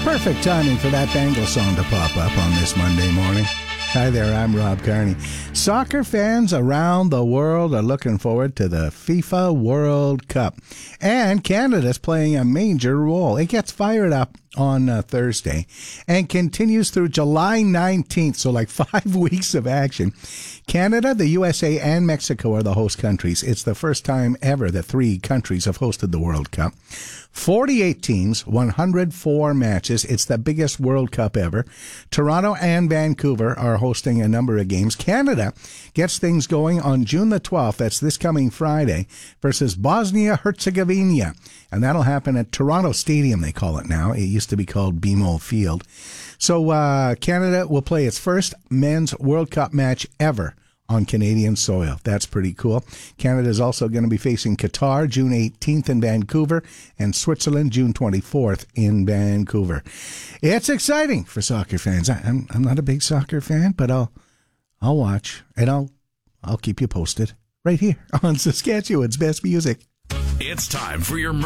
Perfect timing for that Bengal song to pop up on this Monday morning. Hi there, I'm Rob Carney. Soccer fans around the world are looking forward to the FIFA World Cup. And Canada's playing a major role. It gets fired up on Thursday and continues through July 19th, so like 5 weeks of action. Canada, the USA, and Mexico are the host countries. It's the first time ever that 3 countries have hosted the World Cup. 48 teams, 104 matches. It's the biggest World Cup ever. Toronto and Vancouver are hosting a number of games. Canada gets things going on June the 12th, that's this coming Friday, versus Bosnia-Herzegovina. And that'll happen at Toronto Stadium, they call it now. It used to be called BMO Field. So Canada will play its first men's World Cup match ever on Canadian soil. That's pretty cool. Canada is also going to be facing Qatar June 18th in Vancouver and Switzerland June 24th in Vancouver. It's exciting for soccer fans. I'm not a big soccer fan, but I'll watch and I'll keep you posted right here on Saskatchewan's Best Music. It's time for your